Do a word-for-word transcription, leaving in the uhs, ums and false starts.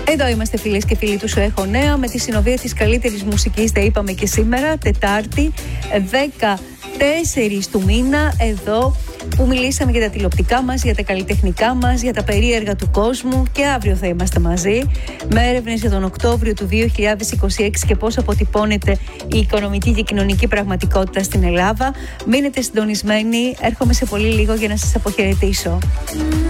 Εδώ είμαστε, φίλες και φίλοι του Σου Έχω Νέα, με τη συνοδεία της καλύτερης μουσικής, τα είπαμε και σήμερα, Τετάρτη, δεκατέσσερις του μήνα, εδώ που μιλήσαμε για τα τηλεοπτικά μας, για τα καλλιτεχνικά μας, για τα περίεργα του κόσμου, και αύριο θα είμαστε μαζί με έρευνες για τον Οκτώβριο του δύο χιλιάδες είκοσι έξι και πώς αποτυπώνεται η οικονομική και κοινωνική πραγματικότητα στην Ελλάδα. Μείνετε συντονισμένοι, έρχομαι σε πολύ λίγο για να σας αποχαιρετήσω.